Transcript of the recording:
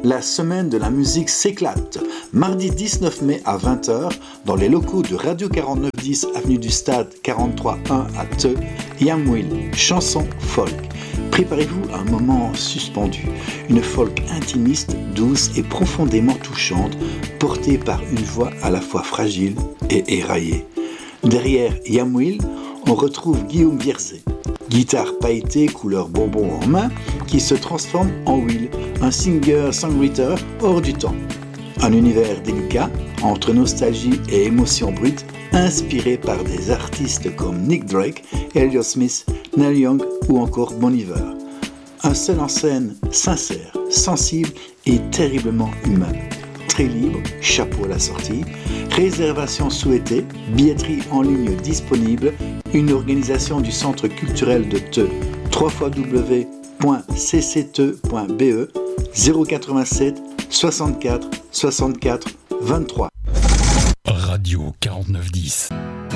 la semaine de la musique s'éclate. Mardi 19 mai à 20h, dans les locaux de Radio 4910, avenue du Stade 43-1 à Theux, Yamwil, chanson folk. Préparez-vous à un moment suspendu, une folk intimiste, douce et profondément touchante, portée par une voix à la fois fragile et éraillée. Derrière Yamwil, on retrouve Guillaume Bierzet, guitare pailletée couleur bonbon en main, qui se transforme en Will, un singer-songwriter hors du temps. Un univers délicat, entre nostalgie et émotion brute, inspiré par des artistes comme Nick Drake, Elliott Smith, Neil Young ou encore Bon Iver. Un seul en scène sincère, sensible et terriblement humain. Très libre, chapeau à la sortie, réservation souhaitée, billetterie en ligne disponible, une organisation du Centre culturel de Theux, www.ccteux.be 087 64 64 23. Radio 4910.